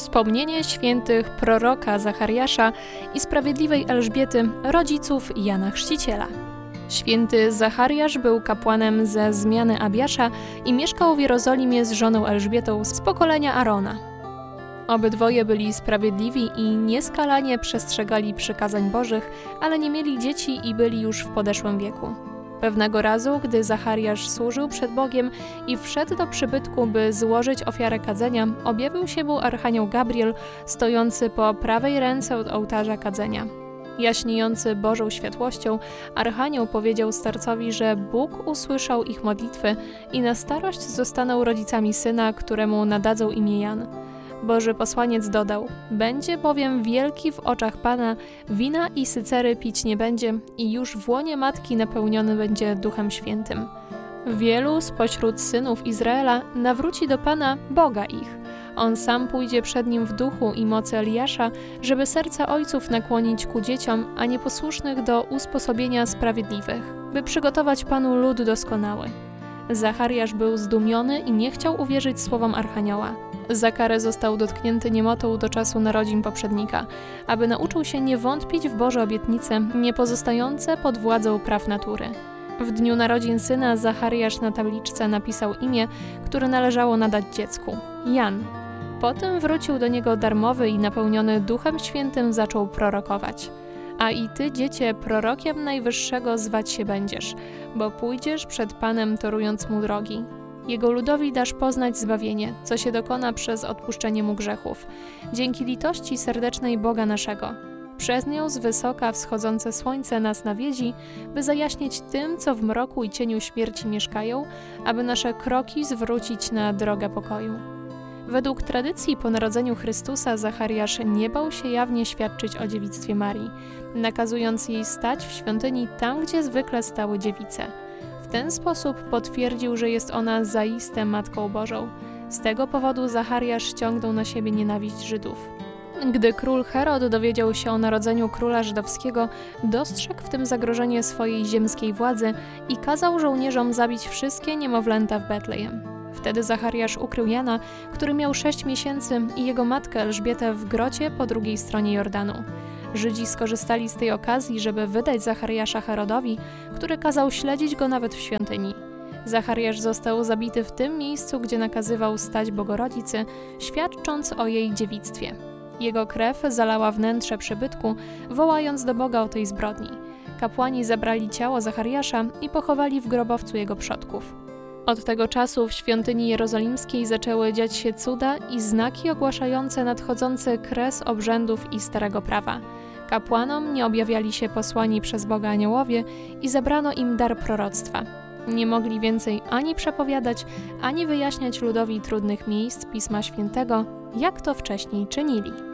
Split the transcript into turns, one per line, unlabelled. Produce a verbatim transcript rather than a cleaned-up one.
Wspomnienie świętych proroka Zachariasza i sprawiedliwej Elżbiety, rodziców Jana Chrzciciela. Święty Zachariasz był kapłanem ze zmiany Abiasza i mieszkał w Jerozolimie z żoną Elżbietą z pokolenia Arona. Obydwoje byli sprawiedliwi i nieskalanie przestrzegali przykazań Bożych, ale nie mieli dzieci i byli już w podeszłym wieku. Pewnego razu, gdy Zachariasz służył przed Bogiem i wszedł do przybytku, by złożyć ofiarę kadzenia, objawił się mu archanioł Gabriel, stojący po prawej ręce od ołtarza kadzenia. Jaśniejący Bożą światłością, archanioł powiedział starcowi, że Bóg usłyszał ich modlitwy i na starość zostaną rodzicami syna, któremu nadadzą imię Jan. Boży posłaniec dodał: będzie bowiem wielki w oczach Pana, wina i sycery pić nie będzie i już w łonie matki napełniony będzie Duchem Świętym. Wielu spośród synów Izraela nawróci do Pana, Boga ich. On sam pójdzie przed nim w duchu i mocy Eliasza, żeby serca ojców nakłonić ku dzieciom, a nieposłusznych do usposobienia sprawiedliwych, by przygotować Panu lud doskonały. Zachariasz był zdumiony i nie chciał uwierzyć słowom archanioła. Za karę został dotknięty niemotą do czasu narodzin poprzednika, aby nauczył się nie wątpić w Boże obietnice, nie pozostające pod władzą praw natury. W dniu narodzin syna Zachariasz na tabliczce napisał imię, które należało nadać dziecku – Jan. Potem wrócił do niego darmowy i napełniony Duchem Świętym zaczął prorokować. A i ty, dziecię, prorokiem Najwyższego zwać się będziesz, bo pójdziesz przed Panem, torując mu drogi. Jego ludowi dasz poznać zbawienie, co się dokona przez odpuszczenie mu grzechów, dzięki litości serdecznej Boga naszego. Przez nią z wysoka wschodzące słońce nas nawiedzi, by zajaśnieć tym, co w mroku i cieniu śmierci mieszkają, aby nasze kroki zwrócić na drogę pokoju. Według tradycji po narodzeniu Chrystusa Zachariasz nie bał się jawnie świadczyć o dziewictwie Marii, nakazując jej stać w świątyni tam, gdzie zwykle stały dziewice. W ten sposób potwierdził, że jest ona zaiste Matką Bożą. Z tego powodu Zachariasz ściągnął na siebie nienawiść Żydów. Gdy król Herod dowiedział się o narodzeniu króla żydowskiego, dostrzegł w tym zagrożenie swojej ziemskiej władzy i kazał żołnierzom zabić wszystkie niemowlęta w Betlejem. Wtedy Zachariasz ukrył Jana, który miał sześć miesięcy, i jego matkę Elżbietę w grocie po drugiej stronie Jordanu. Żydzi skorzystali z tej okazji, żeby wydać Zachariasza Herodowi, który kazał śledzić go nawet w świątyni. Zachariasz został zabity w tym miejscu, gdzie nakazywał stać Bogorodzicy, świadcząc o jej dziewictwie. Jego krew zalała wnętrze przybytku, wołając do Boga o tej zbrodni. Kapłani zabrali ciało Zachariasza i pochowali w grobowcu jego przodków. Od tego czasu w świątyni jerozolimskiej zaczęły dziać się cuda i znaki ogłaszające nadchodzący kres obrzędów i starego prawa. Kapłanom nie objawiali się posłani przez Boga aniołowie i zabrano im dar proroctwa. Nie mogli więcej ani przepowiadać, ani wyjaśniać ludowi trudnych miejsc Pisma Świętego, jak to wcześniej czynili.